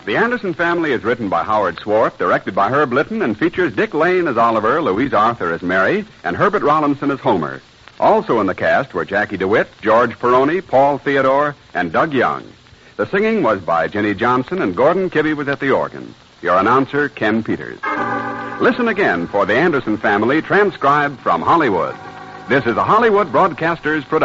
The Anderson Family is written by Howard Swarth, directed by Herb Litton, and features Dick Lane as Oliver, Louise Arthur as Mary, and Herbert Rollinson as Homer. Also in the cast were Jackie DeWitt, George Peroni, Paul Theodore, and Doug Young. The singing was by Jenny Johnson, and Gordon Kibbe was at the organ. Your announcer, Ken Peters. Listen again for The Anderson Family, transcribed from Hollywood. This is a Hollywood Broadcasters production.